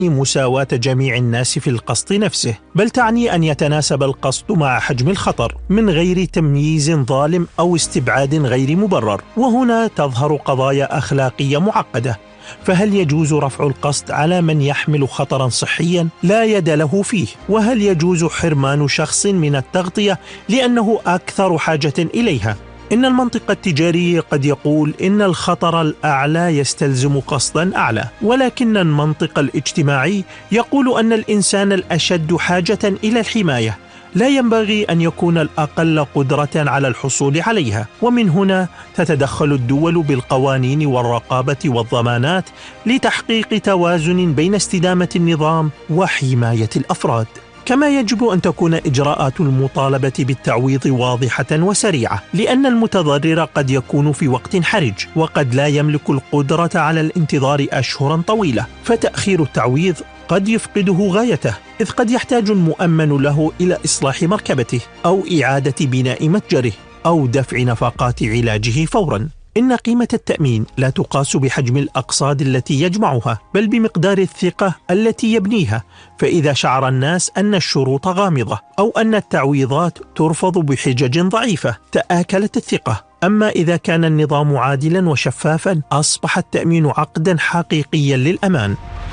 مساواة جميع الناس في القسط نفسه، بل تعني أن يتناسب القسط مع حجم الخطر من غير تمييز ظالم أو استبعاد غير مبرر. وهنا تظهر قضايا أخلاقية معقدة، فهل يجوز رفع القسط على من يحمل خطرا صحيا لا يد له فيه؟ وهل يجوز حرمان شخص من التغطية لأنه أكثر حاجة إليها؟ إن المنطق التجاري قد يقول إن الخطر الأعلى يستلزم قسطا أعلى، ولكن المنطق الاجتماعي يقول أن الإنسان الأشد حاجة إلى الحماية لا ينبغي أن يكون الأقل قدرة على الحصول عليها. ومن هنا تتدخل الدول بالقوانين والرقابة والضمانات لتحقيق توازن بين استدامة النظام وحماية الأفراد. كما يجب أن تكون إجراءات المطالبة بالتعويض واضحة وسريعة، لأن المتضرر قد يكون في وقت حرج وقد لا يملك القدرة على الانتظار أشهرا طويلة، فتأخير التعويض قد يفقده غايته، إذ قد يحتاج المؤمن له إلى إصلاح مركبته أو إعادة بناء متجره أو دفع نفقات علاجه فورا. إن قيمة التأمين لا تقاس بحجم الأقساط التي يجمعها، بل بمقدار الثقة التي يبنيها. فإذا شعر الناس أن الشروط غامضة أو أن التعويضات ترفض بحجج ضعيفة، تآكلت الثقة. أما إذا كان النظام عادلا وشفافا، أصبح التأمين عقدا حقيقيا للأمان.